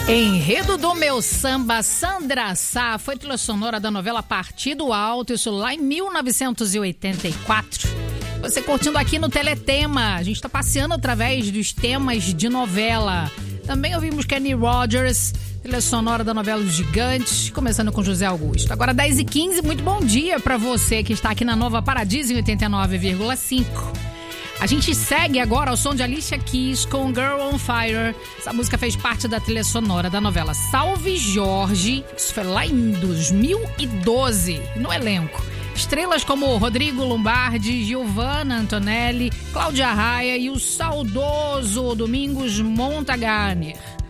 Enredo do Meu Samba, Sandra Sá, foi trilha sonora da novela Partido Alto, isso lá em 1984. Você curtindo aqui no Teletema, a gente está passeando através dos temas de novela. Também ouvimos Kenny Rogers, trilha sonora da novela Os Gigantes, começando com José Augusto. Agora 10h15, muito bom dia para você que está aqui na Nova Paradiso em 89,5. A gente segue agora ao som de Alicia Keys com Girl on Fire. Essa música fez parte da trilha sonora da novela Salve Jorge. Isso foi lá em 2012, no elenco. Estrelas como Rodrigo Lombardi, Giovanna Antonelli, Cláudia Raia e o saudoso Domingos Montagne.